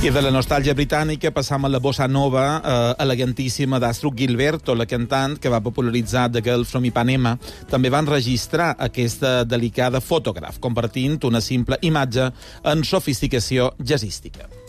I de la nostàlgia britànica passam a la bossa nova elegantíssima d'Astrud Gilberto, la cantant que va popularitzar The Girl from Ipanema. També va enregistrar aquesta delicada Photograph, convertint una simple imatge en sofisticació jazzística.